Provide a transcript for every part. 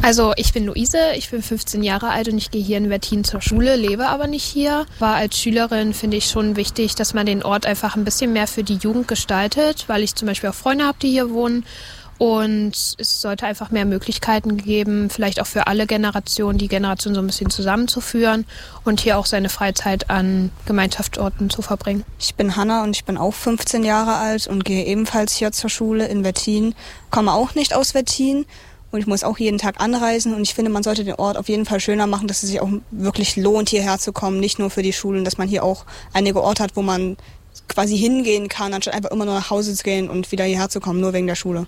Also ich bin Luise, ich bin 15 Jahre alt und ich gehe hier in Wettin zur Schule, lebe aber nicht hier. Aber als Schülerin finde ich schon wichtig, dass man den Ort einfach ein bisschen mehr für die Jugend gestaltet, weil ich zum Beispiel auch Freunde habe, die hier wohnen. Und es sollte einfach mehr Möglichkeiten geben, vielleicht auch für alle Generationen, die Generation so ein bisschen zusammenzuführen und hier auch seine Freizeit an Gemeinschaftsorten zu verbringen. Ich bin Hanna und ich bin auch 15 Jahre alt und gehe ebenfalls hier zur Schule in Wettin. Komme auch nicht aus Wettin. Und ich muss auch jeden Tag anreisen und ich finde, man sollte den Ort auf jeden Fall schöner machen, dass es sich auch wirklich lohnt, hierher zu kommen, nicht nur für die Schulen, dass man hier auch einige Orte hat, wo man quasi hingehen kann, anstatt einfach immer nur nach Hause zu gehen und wieder hierher zu kommen, nur wegen der Schule.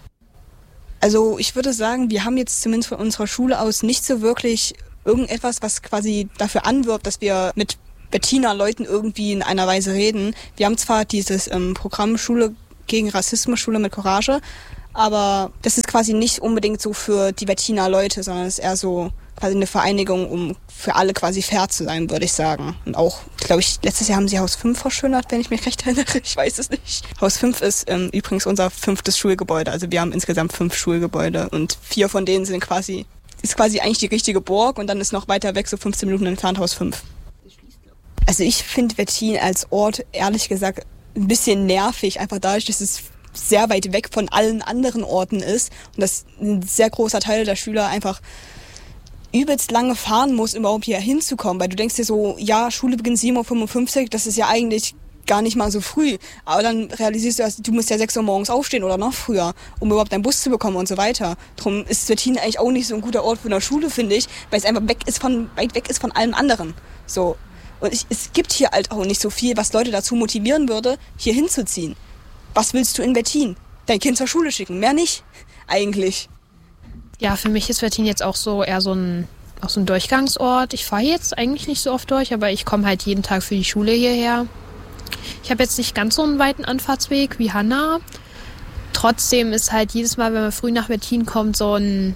Also ich würde sagen, wir haben jetzt zumindest von unserer Schule aus nicht so wirklich irgendetwas, was quasi dafür anwirbt, dass wir mit Wettiner Leuten irgendwie in einer Weise reden. Wir haben zwar dieses Programm Schule gegen Rassismus, Schule mit Courage, aber das ist quasi nicht unbedingt so für die Wettiner Leute, sondern es ist eher so quasi eine Vereinigung, um für alle quasi fair zu sein, würde ich sagen. Und auch, glaube ich, letztes Jahr haben sie Haus 5 verschönert, wenn ich mich recht erinnere. Ich weiß es nicht. Haus 5 ist übrigens unser 5. Schulgebäude. Also wir haben insgesamt 5 Schulgebäude und 4 von denen ist quasi eigentlich die richtige Burg und dann ist noch weiter weg, so 15 Minuten entfernt, Haus 5. Also ich finde Wettin als Ort, ehrlich gesagt, ein bisschen nervig, einfach dadurch, dass es sehr weit weg von allen anderen Orten ist und dass ein sehr großer Teil der Schüler einfach übelst lange fahren muss, um überhaupt hier hinzukommen, weil du denkst dir so, ja, Schule beginnt 7:55 Uhr, das ist ja eigentlich gar nicht mal so früh, aber dann realisierst du, du musst ja 6 Uhr morgens aufstehen oder noch früher, um überhaupt deinen Bus zu bekommen und so weiter. Darum ist Wettin eigentlich auch nicht so ein guter Ort für eine Schule, finde ich, weil es einfach weit weg ist von allem anderen. So. Und es gibt hier halt auch nicht so viel, was Leute dazu motivieren würde, hier hinzuziehen. Was willst du in Wettin? Dein Kind zur Schule schicken? Mehr nicht, eigentlich. Ja, für mich ist Wettin jetzt auch so eher so ein Durchgangsort. Ich fahre jetzt eigentlich nicht so oft durch, aber ich komme halt jeden Tag für die Schule hierher. Ich habe jetzt nicht ganz so einen weiten Anfahrtsweg wie Hanna. Trotzdem ist halt jedes Mal, wenn man früh nach Wettin kommt, so ein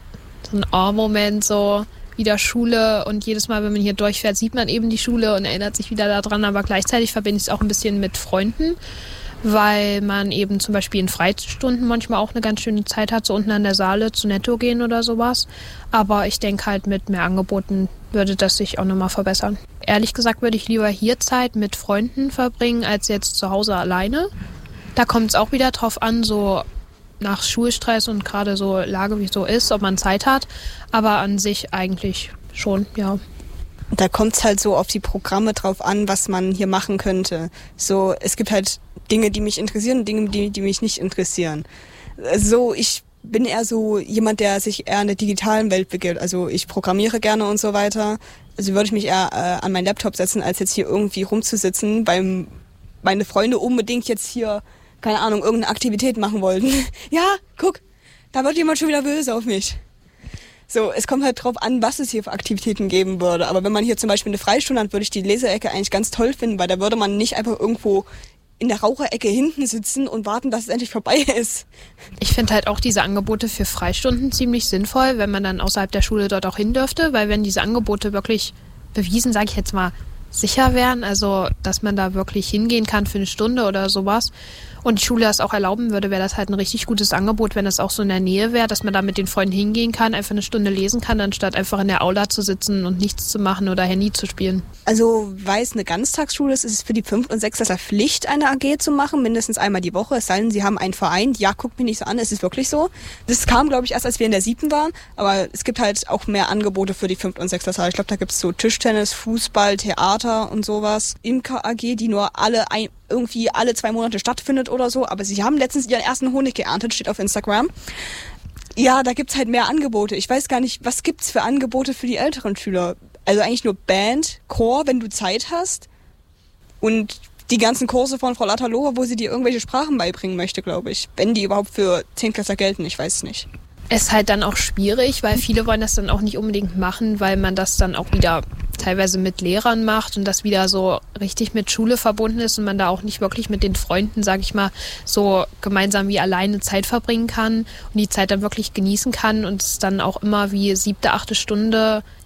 Oh-Moment, so wieder Schule. Und jedes Mal, wenn man hier durchfährt, sieht man eben die Schule und erinnert sich wieder daran. Aber gleichzeitig verbinde ich es auch ein bisschen mit Freunden, weil man eben zum Beispiel in Freistunden manchmal auch eine ganz schöne Zeit hat, so unten an der Saale zu Netto gehen oder sowas. Aber ich denke halt, mit mehr Angeboten würde das sich auch nochmal verbessern. Ehrlich gesagt würde ich lieber hier Zeit mit Freunden verbringen, als jetzt zu Hause alleine. Da kommt es auch wieder drauf an, so nach Schulstress und gerade so Lage, wie es so ist, ob man Zeit hat. Aber an sich eigentlich schon, ja. Da kommt es halt so auf die Programme drauf an, was man hier machen könnte. So, es gibt halt Dinge, die mich interessieren und Dinge, die mich nicht interessieren. So, ich bin eher so jemand, der sich eher in der digitalen Welt begibt. Also ich programmiere gerne und so weiter. Also würde ich mich eher an meinen Laptop setzen, als jetzt hier irgendwie rumzusitzen, weil meine Freunde unbedingt jetzt hier, keine Ahnung, irgendeine Aktivität machen wollten. Ja, guck, da wird jemand schon wieder böse auf mich. So, es kommt halt drauf an, was es hier für Aktivitäten geben würde. Aber wenn man hier zum Beispiel eine Freistunde hat, würde ich die Leseecke eigentlich ganz toll finden, weil da würde man nicht einfach irgendwo in der Raucherecke hinten sitzen und warten, dass es endlich vorbei ist. Ich finde halt auch diese Angebote für Freistunden ziemlich sinnvoll, wenn man dann außerhalb der Schule dort auch hin dürfte, weil wenn diese Angebote wirklich bewiesen, sage ich jetzt mal, sicher wären, also dass man da wirklich hingehen kann für eine Stunde oder sowas und die Schule das auch erlauben würde, wäre das halt ein richtig gutes Angebot, wenn das auch so in der Nähe wäre, dass man da mit den Freunden hingehen kann, einfach eine Stunde lesen kann, anstatt einfach in der Aula zu sitzen und nichts zu machen oder Handy zu spielen. Also, weil es eine Ganztagsschule ist, ist es für die 5. und 6. Pflicht, eine AG zu machen, mindestens einmal die Woche, es sei denn, sie haben einen Verein. Ja, guckt mich nicht so an, es ist wirklich so. Das kam, glaube ich, erst, als wir in der 7. waren, aber es gibt halt auch mehr Angebote für die 5. und 6. Ich glaube, da gibt es so Tischtennis, Fußball, Theater und sowas. Imker AG, die nur irgendwie alle 2 Monate stattfindet oder so, aber sie haben letztens ihren ersten Honig geerntet, steht auf Instagram. Ja, da gibt's halt mehr Angebote. Ich weiß gar nicht, was gibt's für Angebote für die älteren Schüler? Also eigentlich nur Band, Chor, wenn du Zeit hast und die ganzen Kurse von Frau Latalora, wo sie dir irgendwelche Sprachen beibringen möchte, glaube ich. Wenn die überhaupt für 10-Klässler gelten, ich weiß es nicht. Es ist halt dann auch schwierig, weil viele wollen das dann auch nicht unbedingt machen, weil man das dann auch wieder teilweise mit Lehrern macht und das wieder so richtig mit Schule verbunden ist und man da auch nicht wirklich mit den Freunden, sage ich mal, so gemeinsam wie alleine Zeit verbringen kann und die Zeit dann wirklich genießen kann und es dann auch immer wie 7., 8. Stunde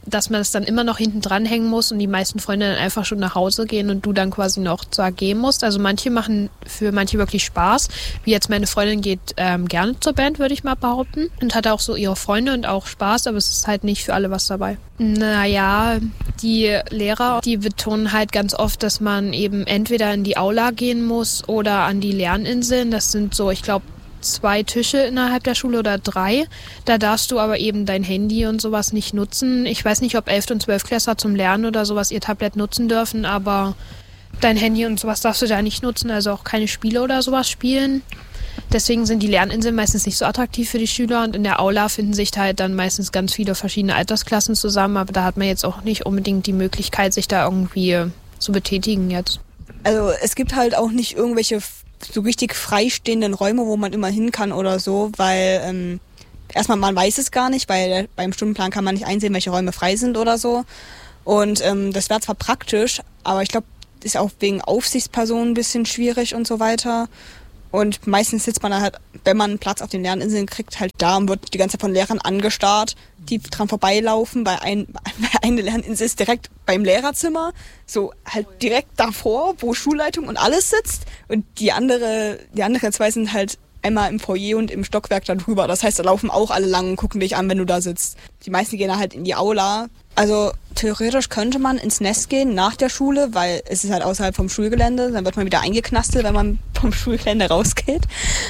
dass man es dann immer noch hinten dranhängen muss und die meisten Freunde dann einfach schon nach Hause gehen und du dann quasi noch zur AG musst. Also manche machen für manche wirklich Spaß. Wie jetzt meine Freundin geht gerne zur Band, würde ich mal behaupten. Und hat auch so ihre Freunde und auch Spaß, aber es ist halt nicht für alle was dabei. Naja, die Lehrer, die betonen halt ganz oft, dass man eben entweder in die Aula gehen muss oder an die Lerninseln. Das sind so, ich glaube, 2 Tische innerhalb der Schule oder 3. Da darfst du aber eben dein Handy und sowas nicht nutzen. Ich weiß nicht, ob 11. und 12. Klässler zum Lernen oder sowas ihr Tablet nutzen dürfen, aber dein Handy und sowas darfst du da nicht nutzen, also auch keine Spiele oder sowas spielen. Deswegen sind die Lerninseln meistens nicht so attraktiv für die Schüler und in der Aula finden sich da halt dann meistens ganz viele verschiedene Altersklassen zusammen, aber da hat man jetzt auch nicht unbedingt die Möglichkeit, sich da irgendwie zu betätigen jetzt. Also es gibt halt auch nicht irgendwelche so richtig freistehenden Räume, wo man immer hin kann oder so, weil erstmal man weiß es gar nicht, weil beim Stundenplan kann man nicht einsehen, welche Räume frei sind oder so. Und das wäre zwar praktisch, aber ich glaube, ist auch wegen Aufsichtspersonen ein bisschen schwierig und so weiter. Und meistens sitzt man dann halt, wenn man einen Platz auf den Lerninseln kriegt, halt da und wird die ganze Zeit von Lehrern angestarrt, die dran vorbeilaufen, weil eine Lerninsel ist direkt beim Lehrerzimmer, so halt direkt davor, wo Schulleitung und alles sitzt. Und die anderen 2 sind halt einmal im Foyer und im Stockwerk da drüber. Das heißt, da laufen auch alle lang und gucken dich an, wenn du da sitzt. Die meisten gehen da halt in die Aula. Also theoretisch könnte man ins Nest gehen nach der Schule, weil es ist halt außerhalb vom Schulgelände. Dann wird man wieder eingeknastelt, wenn man vom Schulgelände rausgeht.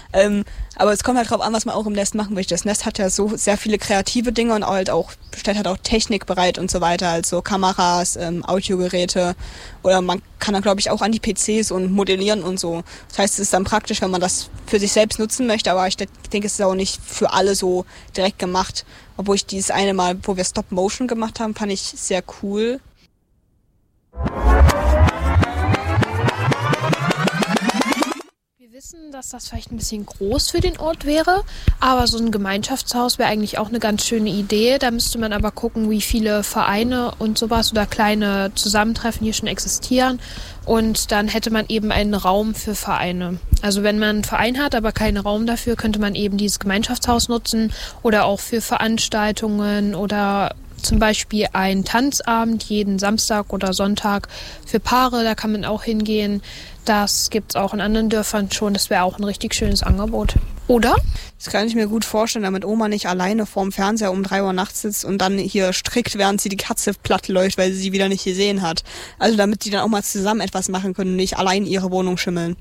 Aber es kommt halt drauf an, was man auch im Nest machen möchte. Das Nest hat ja so sehr viele kreative Dinge und stellt halt auch Technik bereit und so weiter. Also Kameras, Audiogeräte. Oder man kann dann, glaube ich, auch an die PCs und modellieren und so. Das heißt, es ist dann praktisch, wenn man das für sich selbst nutzen möchte. Aber ich denke, es ist auch nicht für alle so direkt gemacht. Obwohl ich dieses eine Mal, wo wir Stop-Motion gemacht haben, fand ich sehr cool. Wir wissen, dass das vielleicht ein bisschen groß für den Ort wäre, aber so ein Gemeinschaftshaus wäre eigentlich auch eine ganz schöne Idee. Da müsste man aber gucken, wie viele Vereine und sowas oder kleine Zusammentreffen hier schon existieren. Und dann hätte man eben einen Raum für Vereine. Also wenn man einen Verein hat, aber keinen Raum dafür, könnte man eben dieses Gemeinschaftshaus nutzen oder auch für Veranstaltungen oder zum Beispiel einen Tanzabend jeden Samstag oder Sonntag für Paare, da kann man auch hingehen. Das gibt es auch in anderen Dörfern schon, das wäre auch ein richtig schönes Angebot. Oder? Das kann ich mir gut vorstellen, damit Oma nicht alleine vorm Fernseher um 3 Uhr nachts sitzt und dann hier strickt, während sie die Katze platt läuft, weil sie wieder nicht gesehen hat. Also damit die dann auch mal zusammen etwas machen können und nicht allein ihre Wohnung schimmeln.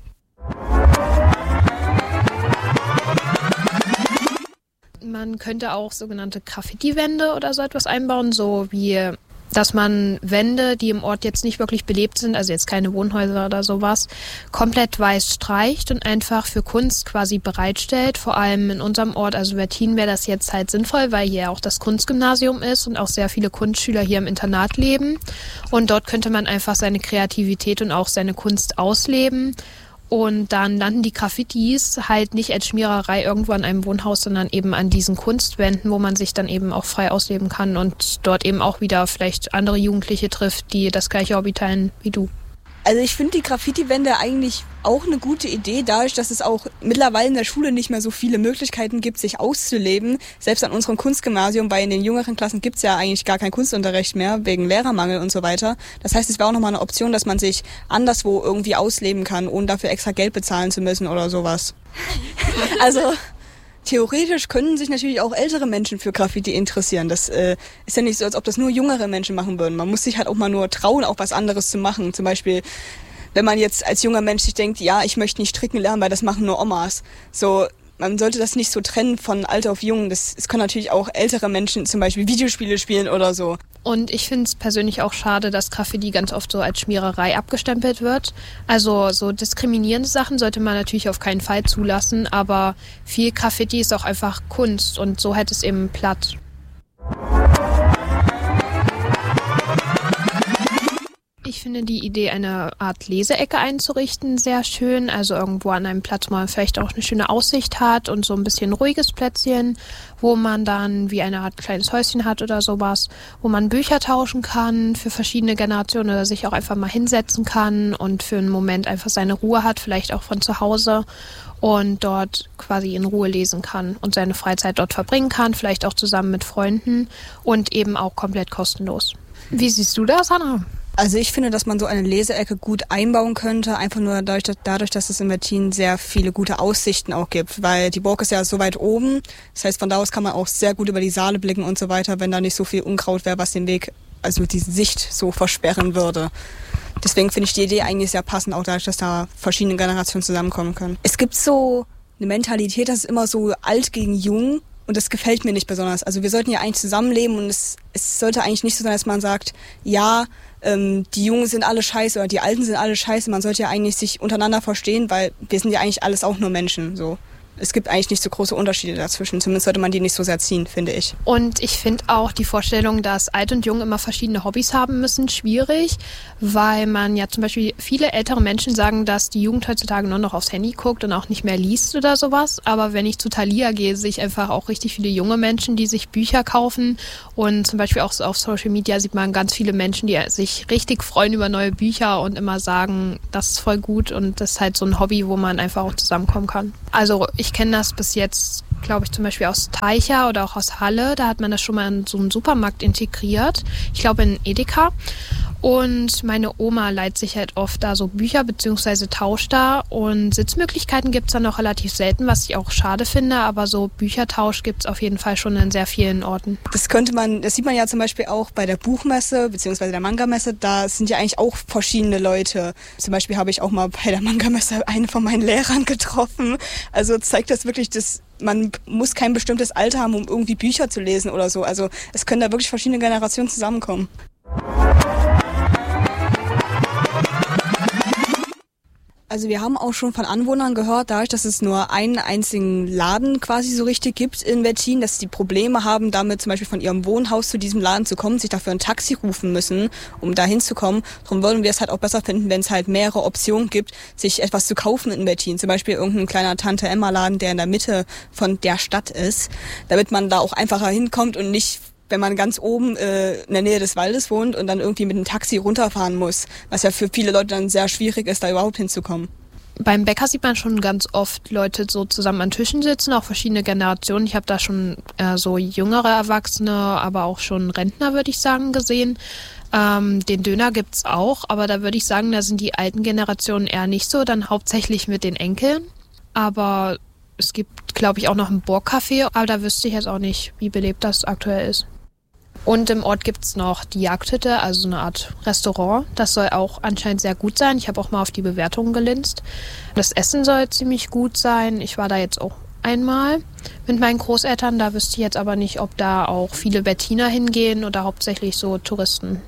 Man könnte auch sogenannte Graffiti-Wände oder so etwas einbauen, so wie, dass man Wände, die im Ort jetzt nicht wirklich belebt sind, also jetzt keine Wohnhäuser oder sowas, komplett weiß streicht und einfach für Kunst quasi bereitstellt. Vor allem in unserem Ort, also Wettin, wäre das jetzt halt sinnvoll, weil hier auch das Kunstgymnasium ist und auch sehr viele Kunstschüler hier im Internat leben. Und dort könnte man einfach seine Kreativität und auch seine Kunst ausleben. Und dann landen die Graffitis halt nicht als Schmiererei irgendwo an einem Wohnhaus, sondern eben an diesen Kunstwänden, wo man sich dann eben auch frei ausleben kann und dort eben auch wieder vielleicht andere Jugendliche trifft, die das gleiche Hobby teilen wie du. Also ich finde die Graffiti-Wände eigentlich auch eine gute Idee, dadurch, dass es auch mittlerweile in der Schule nicht mehr so viele Möglichkeiten gibt, sich auszuleben. Selbst an unserem Kunstgymnasium, weil in den jüngeren Klassen gibt's ja eigentlich gar keinen Kunstunterricht mehr, wegen Lehrermangel und so weiter. Das heißt, es wäre auch nochmal eine Option, dass man sich anderswo irgendwie ausleben kann, ohne dafür extra Geld bezahlen zu müssen oder sowas. Also theoretisch können sich natürlich auch ältere Menschen für Graffiti interessieren. Das ist ja nicht so, als ob das nur jüngere Menschen machen würden. Man muss sich halt auch mal nur trauen, auch was anderes zu machen. Zum Beispiel, wenn man jetzt als junger Mensch sich denkt, ja, ich möchte nicht stricken lernen, weil das machen nur Omas. So, man sollte das nicht so trennen von alt auf jung. Es können natürlich auch ältere Menschen zum Beispiel Videospiele spielen oder so. Und ich finde es persönlich auch schade, dass Graffiti ganz oft so als Schmiererei abgestempelt wird. Also so diskriminierende Sachen sollte man natürlich auf keinen Fall zulassen, aber viel Graffiti ist auch einfach Kunst und so hält es eben Platz. Ich finde die Idee, eine Art Leseecke einzurichten, sehr schön. Also irgendwo an einem Platz, wo man vielleicht auch eine schöne Aussicht hat und so ein bisschen ruhiges Plätzchen, wo man dann wie eine Art kleines Häuschen hat oder sowas, wo man Bücher tauschen kann für verschiedene Generationen oder sich auch einfach mal hinsetzen kann und für einen Moment einfach seine Ruhe hat, vielleicht auch von zu Hause und dort quasi in Ruhe lesen kann und seine Freizeit dort verbringen kann, vielleicht auch zusammen mit Freunden und eben auch komplett kostenlos. Wie siehst du das, Hannah? Also ich finde, dass man so eine Leseecke gut einbauen könnte, einfach nur dadurch, dass es in Wettin sehr viele gute Aussichten auch gibt, weil die Burg ist ja so weit oben, das heißt, von da aus kann man auch sehr gut über die Saale blicken und so weiter, wenn da nicht so viel Unkraut wäre, was den Weg, also die Sicht so versperren würde. Deswegen finde ich die Idee eigentlich sehr passend, auch dadurch, dass da verschiedene Generationen zusammenkommen können. Es gibt so eine Mentalität, das ist immer so alt gegen jung. Und das gefällt mir nicht besonders. Also wir sollten ja eigentlich zusammenleben und es sollte eigentlich nicht so sein, dass man sagt, ja, die Jungen sind alle scheiße oder die Alten sind alle scheiße. Man sollte ja eigentlich sich untereinander verstehen, weil wir sind ja eigentlich alles auch nur Menschen, so. Es gibt eigentlich nicht so große Unterschiede dazwischen. Zumindest sollte man die nicht so sehr ziehen, finde ich. Und ich finde auch die Vorstellung, dass alt und jung immer verschiedene Hobbys haben müssen, schwierig, weil man ja zum Beispiel viele ältere Menschen sagen, dass die Jugend heutzutage nur noch aufs Handy guckt und auch nicht mehr liest oder sowas. Aber wenn ich zu Thalia gehe, sehe ich einfach auch richtig viele junge Menschen, die sich Bücher kaufen. Und zum Beispiel auch so auf Social Media sieht man ganz viele Menschen, die sich richtig freuen über neue Bücher und immer sagen, das ist voll gut und das ist halt so ein Hobby, wo man einfach auch zusammenkommen kann. Also ich kenne das bis jetzt, glaube ich, zum Beispiel aus Teicha oder auch aus Halle. Da hat man das schon mal in so einen Supermarkt integriert. Ich glaube in Edeka. Und meine Oma leiht sich halt oft da so Bücher bzw. tauscht da. Und Sitzmöglichkeiten gibt es dann auch relativ selten, was ich auch schade finde. Aber so Büchertausch gibt es auf jeden Fall schon in sehr vielen Orten. Das sieht man ja zum Beispiel auch bei der Buchmesse bzw. der Manga-Messe. Da sind ja eigentlich auch verschiedene Leute. Zum Beispiel habe ich auch mal bei der Manga-Messe einen von meinen Lehrern getroffen. Also zeigt das wirklich, dass man muss kein bestimmtes Alter haben, um irgendwie Bücher zu lesen oder so. Also es können da wirklich verschiedene Generationen zusammenkommen. Also wir haben auch schon von Anwohnern gehört, dadurch, dass es nur einen einzigen Laden quasi so richtig gibt in Wettin, dass die Probleme haben, damit zum Beispiel von ihrem Wohnhaus zu diesem Laden zu kommen, sich dafür ein Taxi rufen müssen, um da hinzukommen. Darum würden wir es halt auch besser finden, wenn es halt mehrere Optionen gibt, sich etwas zu kaufen in Wettin. Zum Beispiel irgendein kleiner Tante-Emma-Laden, der in der Mitte von der Stadt ist, damit man da auch einfacher hinkommt und nicht, wenn man ganz oben in der Nähe des Waldes wohnt und dann irgendwie mit einem Taxi runterfahren muss, was ja für viele Leute dann sehr schwierig ist, da überhaupt hinzukommen. Beim Bäcker sieht man schon ganz oft Leute so zusammen an Tischen sitzen, auch verschiedene Generationen. Ich habe da schon so jüngere Erwachsene, aber auch schon Rentner, würde ich sagen, gesehen. Den Döner gibt's auch, aber da würde ich sagen, da sind die alten Generationen eher nicht so, dann hauptsächlich mit den Enkeln. Aber es gibt, glaube ich, auch noch ein Burgcafé, aber da wüsste ich jetzt auch nicht, wie belebt das aktuell ist. Und im Ort gibt's noch die Jagdhütte, also so eine Art Restaurant. Das soll auch anscheinend sehr gut sein. Ich habe auch mal auf die Bewertungen gelinst. Das Essen soll ziemlich gut sein. Ich war da jetzt auch einmal mit meinen Großeltern. Da wüsste ich jetzt aber nicht, ob da auch viele Wettiner hingehen oder hauptsächlich so Touristen.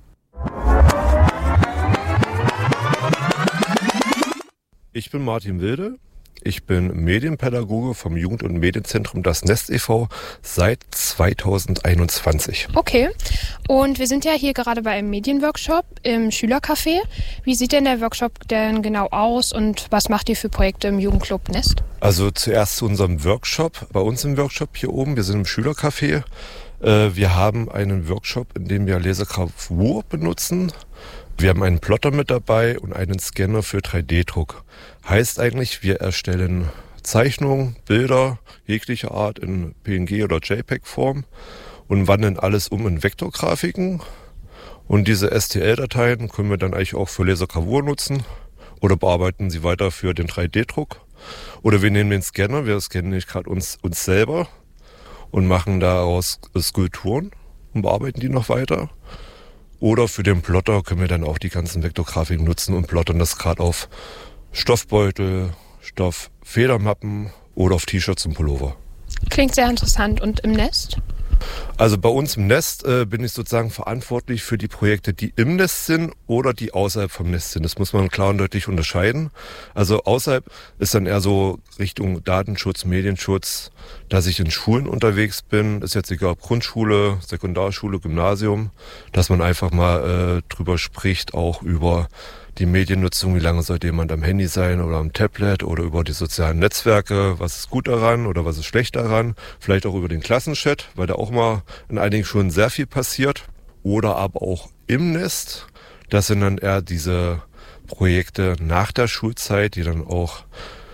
Ich bin Martin Wilde. Ich bin Medienpädagoge vom Jugend- und Medienzentrum Das Nest e.V. seit 2021. Okay, und wir sind ja hier gerade bei einem Medienworkshop im Schülercafé. Wie sieht denn der Workshop denn genau aus und was macht ihr für Projekte im Jugendclub Nest? Also zuerst zu unserem Workshop. Bei uns im Workshop hier oben, wir sind im Schülercafé. Wir haben einen Workshop, in dem wir Lasergravur benutzen. Wir haben einen Plotter mit dabei und einen Scanner für 3D-Druck. Heißt eigentlich, wir erstellen Zeichnungen, Bilder jeglicher Art in PNG oder JPEG-Form und wandeln alles um in Vektorgrafiken. Und diese STL-Dateien können wir dann eigentlich auch für Lasergravur nutzen oder bearbeiten sie weiter für den 3D-Druck. Oder wir nehmen den Scanner, wir scannen nicht gerade uns selber und machen daraus Skulpturen und bearbeiten die noch weiter. Oder für den Plotter können wir dann auch die ganzen Vektorgrafiken nutzen und plottern das gerade auf Stoffbeutel, Stofffedermappen oder auf T-Shirts und Pullover. Klingt sehr interessant. Und im Nest? Also bei uns im Nest bin ich sozusagen verantwortlich für die Projekte, die im Nest sind oder die außerhalb vom Nest sind. Das muss man klar und deutlich unterscheiden. Also außerhalb ist dann eher so Richtung Datenschutz, Medienschutz, dass ich in Schulen unterwegs bin. Ist jetzt egal ob Grundschule, Sekundarschule, Gymnasium, dass man einfach mal drüber spricht, auch über die Mediennutzung, wie lange sollte jemand am Handy sein oder am Tablet oder über die sozialen Netzwerke, was ist gut daran oder was ist schlecht daran, vielleicht auch über den Klassenchat, weil da auch mal in einigen Schulen sehr viel passiert, oder aber auch im Nest. Das sind dann eher diese Projekte nach der Schulzeit, die dann auch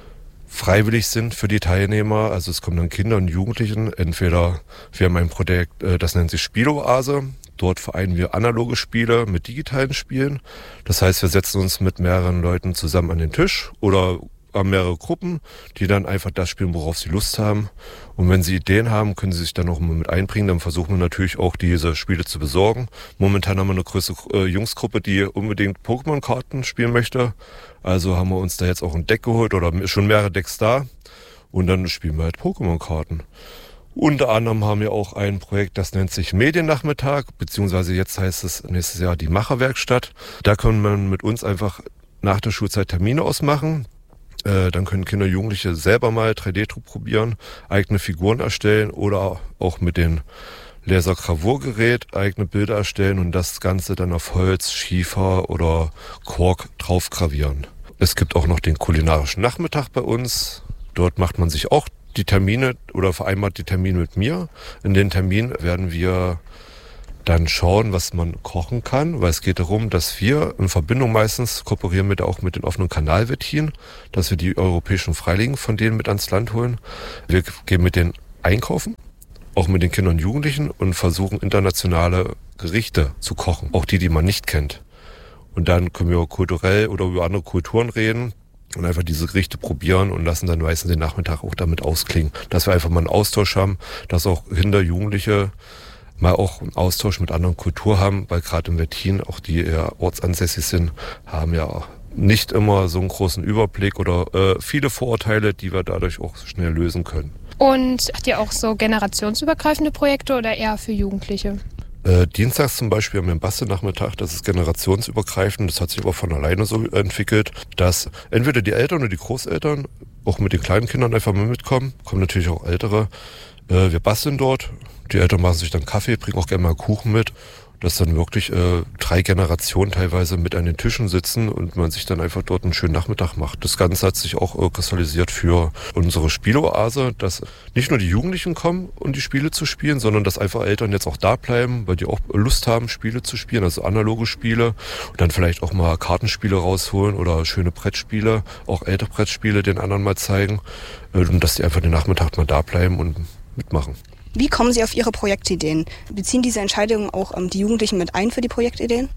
freiwillig sind für die Teilnehmer. Also es kommen dann Kinder und Jugendlichen, entweder wir haben ein Projekt, das nennt sich Spieloase. Dort vereinen wir analoge Spiele mit digitalen Spielen. Das heißt, wir setzen uns mit mehreren Leuten zusammen an den Tisch oder haben mehrere Gruppen, die dann einfach das spielen, worauf sie Lust haben. Und wenn sie Ideen haben, können sie sich dann noch mal mit einbringen. Dann versuchen wir natürlich auch, diese Spiele zu besorgen. Momentan haben wir eine größere Jungsgruppe, die unbedingt Pokémon-Karten spielen möchte. Also haben wir uns da jetzt auch ein Deck geholt oder schon mehrere Decks da. Und dann spielen wir halt Pokémon-Karten. Unter anderem haben wir auch ein Projekt, das nennt sich Mediennachmittag, beziehungsweise jetzt heißt es nächstes Jahr die Macherwerkstatt. Da können man mit uns einfach nach der Schulzeit Termine ausmachen. Dann können Kinder und Jugendliche selber mal 3D-Druck probieren, eigene Figuren erstellen oder auch mit dem Lasergravurgerät eigene Bilder erstellen und das Ganze dann auf Holz, Schiefer oder Kork drauf gravieren. Es gibt auch noch den kulinarischen Nachmittag bei uns. Dort macht man sich auch die Termine oder vereinbart die Termine mit mir. In den Terminen werden wir dann schauen, was man kochen kann, weil es geht darum, dass wir in Verbindung meistens kooperieren auch mit den offenen Kanalwettin, dass wir die europäischen Freiwilligen von denen mit ans Land holen. Wir gehen mit denen einkaufen, auch mit den Kindern und Jugendlichen und versuchen internationale Gerichte zu kochen, auch die man nicht kennt. Und dann können wir kulturell oder über andere Kulturen reden und einfach diese Gerichte probieren und lassen dann meistens den Nachmittag auch damit ausklingen, dass wir einfach mal einen Austausch haben, dass auch Kinder, Jugendliche mal auch einen Austausch mit anderen Kulturen haben, weil gerade in Wettin, auch die eher ortsansässig sind, haben ja auch nicht immer so einen großen Überblick oder viele Vorurteile, die wir dadurch auch schnell lösen können. Und habt ihr auch so generationsübergreifende Projekte oder eher für Jugendliche? Dienstags zum Beispiel haben wir einen Bastelnachmittag, das ist generationsübergreifend, das hat sich aber von alleine so entwickelt, dass entweder die Eltern oder die Großeltern auch mit den kleinen Kindern einfach mal mitkommen, kommen natürlich auch Ältere. Wir basteln dort, die Eltern machen sich dann Kaffee, bringen auch gerne mal Kuchen mit, dass dann wirklich 3 Generationen teilweise mit an den Tischen sitzen und man sich dann einfach dort einen schönen Nachmittag macht. Das Ganze hat sich auch kristallisiert für unsere Spieloase, dass nicht nur die Jugendlichen kommen, um die Spiele zu spielen, sondern dass einfach Eltern jetzt auch da bleiben, weil die auch Lust haben, Spiele zu spielen, also analoge Spiele und dann vielleicht auch mal Kartenspiele rausholen oder schöne Brettspiele, auch ältere Brettspiele den anderen mal zeigen und dass die einfach den Nachmittag mal da bleiben und mitmachen. Wie kommen Sie auf Ihre Projektideen? Beziehen diese Entscheidungen auch die Jugendlichen mit ein für die Projektideen?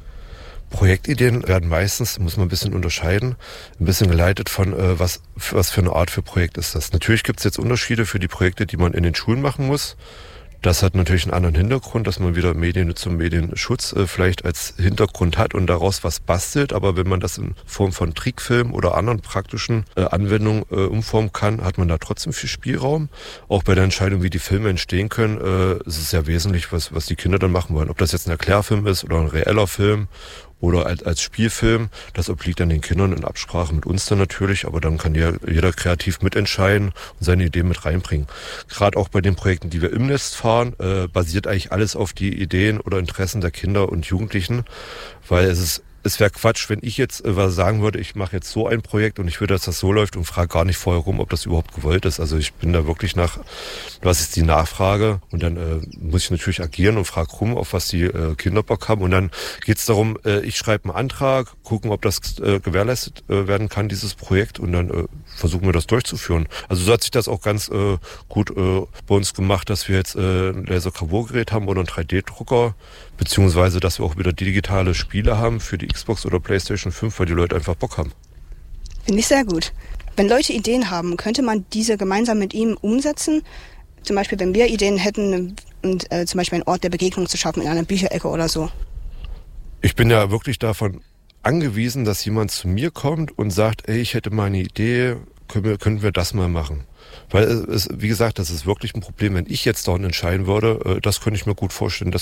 Projektideen werden meistens, muss man ein bisschen unterscheiden, ein bisschen geleitet von was für eine Art für Projekt ist das. Natürlich gibt es jetzt Unterschiede für die Projekte, die man in den Schulen machen muss. Das hat natürlich einen anderen Hintergrund, dass man wieder Mediennutzung, Medienschutz vielleicht als Hintergrund hat und daraus was bastelt. Aber wenn man das in Form von Trickfilm oder anderen praktischen Anwendungen umformen kann, hat man da trotzdem viel Spielraum. Auch bei der Entscheidung, wie die Filme entstehen können, ist es sehr wesentlich, was die Kinder dann machen wollen. Ob das jetzt ein Erklärfilm ist oder ein reeller Film oder als Spielfilm, das obliegt dann den Kindern in Absprache mit uns dann natürlich, aber dann kann jeder kreativ mitentscheiden und seine Ideen mit reinbringen. Gerade auch bei den Projekten, die wir im Nest fahren, basiert eigentlich alles auf die Ideen oder Interessen der Kinder und Jugendlichen, weil es wäre Quatsch, wenn ich jetzt was sagen würde, ich mache jetzt so ein Projekt und ich will, dass das so läuft und frage gar nicht vorher rum, ob das überhaupt gewollt ist. Also ich bin da wirklich was ist die Nachfrage und dann muss ich natürlich agieren und frage rum, auf was die Kinder Bock haben und dann geht es darum, ich schreibe einen Antrag, gucken, ob das gewährleistet werden kann, dieses Projekt und dann versuchen wir das durchzuführen. Also so hat sich das auch ganz gut bei uns gemacht, dass wir jetzt ein Lasergravurgerät haben oder einen 3D-Drucker, beziehungsweise dass wir auch wieder digitale Spiele haben für die Xbox oder PlayStation 5, weil die Leute einfach Bock haben. Finde ich sehr gut. Wenn Leute Ideen haben, könnte man diese gemeinsam mit ihm umsetzen? Zum Beispiel, wenn wir Ideen hätten, und zum Beispiel einen Ort der Begegnung zu schaffen in einer Bücherecke oder so. Ich bin ja wirklich davon angewiesen, dass jemand zu mir kommt und sagt, ey, ich hätte mal eine Idee, können wir das mal machen. Weil es, wie gesagt, das ist wirklich ein Problem, wenn ich jetzt daran entscheiden würde, das könnte ich mir gut vorstellen,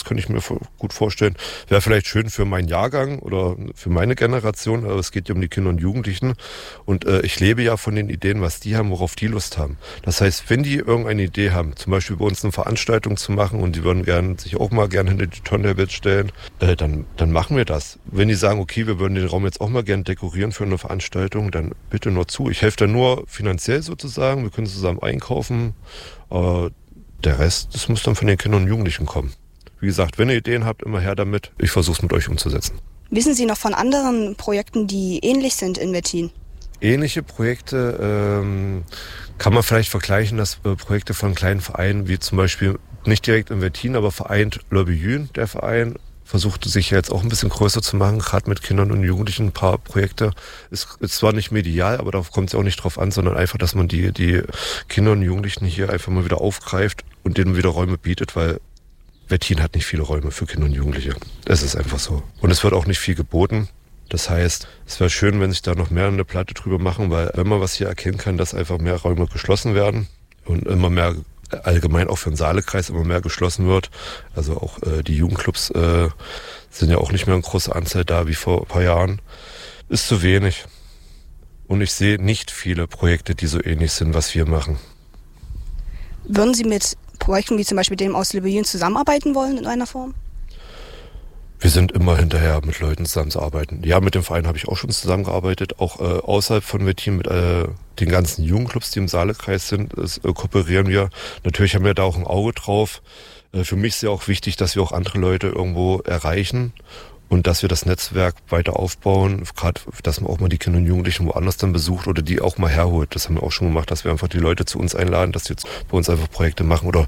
wäre vielleicht schön für meinen Jahrgang oder für meine Generation, aber es geht ja um die Kinder und Jugendlichen und ich lebe ja von den Ideen, was die haben, worauf die Lust haben. Das heißt, wenn die irgendeine Idee haben, zum Beispiel bei uns eine Veranstaltung zu machen und die würden sich auch mal gerne hinter die Tonne stellen, dann machen wir das. Wenn die sagen, okay, wir würden den Raum jetzt auch mal gerne dekorieren für eine Veranstaltung, dann bitte nur zu. Ich helfe da nur finanziell sozusagen, wir können zusammen einkaufen. Der Rest, das muss dann von den Kindern und Jugendlichen kommen. Wie gesagt, wenn ihr Ideen habt, immer her damit. Ich versuche es mit euch umzusetzen. Wissen Sie noch von anderen Projekten, die ähnlich sind in Wettin? Ähnliche Projekte kann man vielleicht vergleichen, dass Projekte von kleinen Vereinen, wie zum Beispiel nicht direkt in Wettin, aber vereint L'Aubejün, der Verein, versuchte sich jetzt auch ein bisschen größer zu machen, gerade mit Kindern und Jugendlichen ein paar Projekte. Ist zwar nicht medial, aber darauf kommt es auch nicht drauf an, sondern einfach, dass man die Kinder und Jugendlichen hier einfach mal wieder aufgreift und denen wieder Räume bietet, weil Wettin hat nicht viele Räume für Kinder und Jugendliche. Es ist einfach so. Und es wird auch nicht viel geboten. Das heißt, es wäre schön, wenn sich da noch mehr eine Platte drüber machen, weil wenn man was hier erkennen kann, dass einfach mehr Räume geschlossen werden und immer mehr allgemein auch für den Saalekreis immer mehr geschlossen wird. Also auch die Jugendclubs sind ja auch nicht mehr in großer Anzahl da wie vor ein paar Jahren. Ist zu wenig. Und ich sehe nicht viele Projekte, die so ähnlich sind, was wir machen. Würden Sie mit Projekten wie zum Beispiel dem aus L'Aubejün zusammenarbeiten wollen in einer Form? Wir sind immer hinterher, mit Leuten zusammenzuarbeiten. Ja, mit dem Verein habe ich auch schon zusammengearbeitet, auch außerhalb von Wettin mit den ganzen Jugendclubs, die im Saalekreis sind, kooperieren wir. Natürlich haben wir da auch ein Auge drauf. Für mich ist ja auch wichtig, dass wir auch andere Leute irgendwo erreichen und dass wir das Netzwerk weiter aufbauen, gerade, dass man auch mal die Kinder und Jugendlichen woanders dann besucht oder die auch mal herholt. Das haben wir auch schon gemacht, dass wir einfach die Leute zu uns einladen, dass die jetzt bei uns einfach Projekte machen oder